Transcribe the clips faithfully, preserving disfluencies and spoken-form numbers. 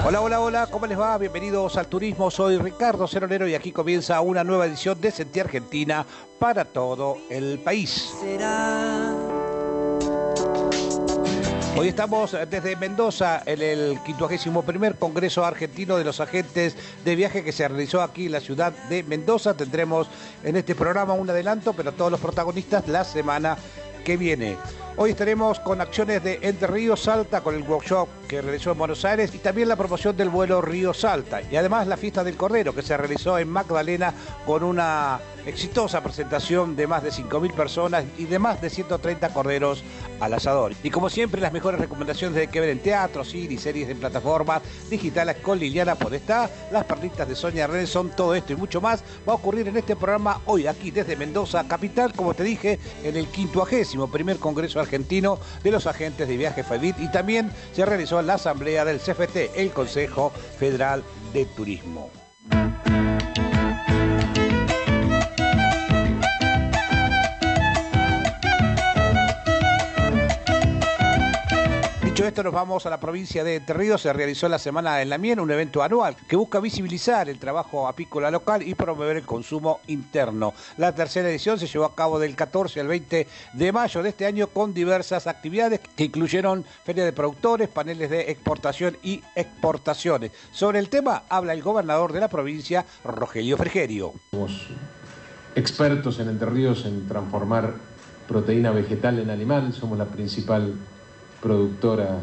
Hola, hola, hola, ¿cómo les va? Bienvenidos al turismo, soy Ricardo Ceronero y aquí comienza una nueva edición de Sentí Argentina para todo el país. Hoy estamos desde Mendoza en el quincuagésimo primer Congreso Argentino de los Agentes de Viaje que se realizó aquí en la ciudad de Mendoza. Tendremos en este programa un adelanto, pero todos los protagonistas la semana que viene. Hoy estaremos con acciones de Entre Ríos Salta, con el workshop que realizó en Buenos Aires y también la promoción del vuelo Río Salta. Y además la fiesta del Cordero que se realizó en Magdalena con una exitosa presentación de más de cinco mil personas y de más de ciento treinta corderos al asador. Y como siempre, las mejores recomendaciones de que ver en teatro, cine y series en plataformas digitales con Liliana Podestá, las perlitas de Sonia Renson, todo esto y mucho más va a ocurrir en este programa hoy aquí desde Mendoza capital, como te dije, en el quincuagésimo primer Congreso Argentino de los Agentes de Viaje FEDIT, y también se realizó en la asamblea del C F T, el Consejo Federal de Turismo. Dicho esto, nos vamos a la provincia de Entre Ríos. Se realizó la Semana en la Miel, un evento anual que busca visibilizar el trabajo apícola local y promover el consumo interno. La tercera edición se llevó a cabo del catorce al veinte de mayo de este año con diversas actividades que incluyeron feria de productores, paneles de exportación y exportaciones. Sobre el tema habla el gobernador de la provincia, Rogelio Frigerio. Somos expertos en Entre Ríos en transformar proteína vegetal en animal. Somos la principal productora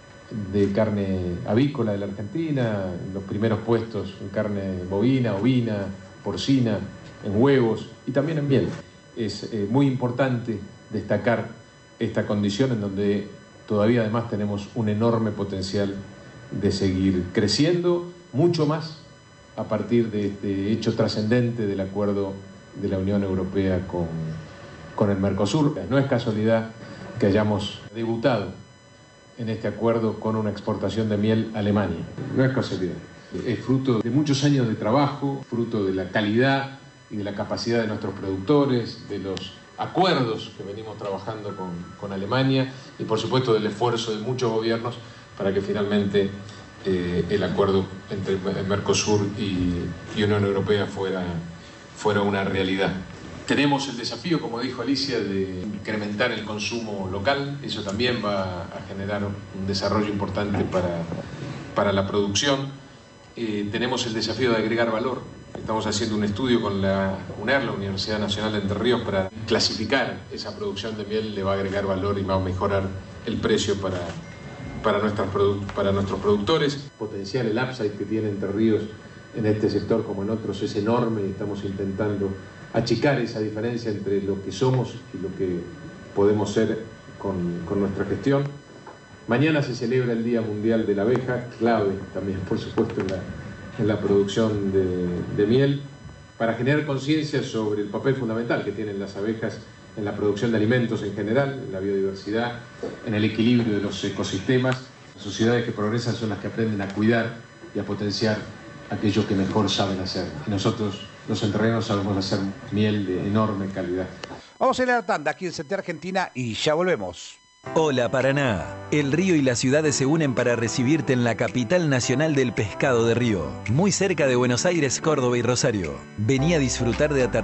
de carne avícola de la Argentina, en los primeros puestos en carne bovina, ovina, porcina, en huevos y también en miel. Es eh, muy importante destacar esta condición en donde todavía además tenemos un enorme potencial de seguir creciendo, mucho más a partir de este hecho trascendente del acuerdo de la Unión Europea con, con el Mercosur. No es casualidad que hayamos debutado en este acuerdo con una exportación de miel a Alemania. No es casualidad. Es fruto de muchos años de trabajo, fruto de la calidad y de la capacidad de nuestros productores, de los acuerdos que venimos trabajando con, con Alemania y por supuesto del esfuerzo de muchos gobiernos para que finalmente eh, el acuerdo entre el Mercosur y, y Unión Europea fuera, fuera una realidad. Tenemos el desafío, como dijo Alicia, de incrementar el consumo local. Eso también va a generar un desarrollo importante para, para la producción. Eh, tenemos el desafío de agregar valor. Estamos haciendo un estudio con la UNER, la Universidad Nacional de Entre Ríos, para clasificar esa producción de miel. Le va a agregar valor y va a mejorar el precio para, para, nuestras produ- para nuestros productores. El potencial, el upside que tiene Entre Ríos en este sector como en otros es enorme y estamos intentando achicar esa diferencia entre lo que somos y lo que podemos ser con, con nuestra gestión. Mañana se celebra el Día Mundial de la Abeja, clave también, por supuesto, en la, en la producción de, de miel, para generar conciencia sobre el papel fundamental que tienen las abejas en la producción de alimentos en general, en la biodiversidad, en el equilibrio de los ecosistemas. Las sociedades que progresan son las que aprenden a cuidar y a potenciar aquello que mejor saben hacer. Y nosotros, los entrerrianos, sabemos hacer miel de enorme calidad. Vamos a ir a la tanda aquí en Sentí Argentina y ya volvemos. Hola Paraná, el río y las ciudades se unen para recibirte en la capital nacional del pescado de río, muy cerca de Buenos Aires, Córdoba y Rosario. Vení a disfrutar de atardeceres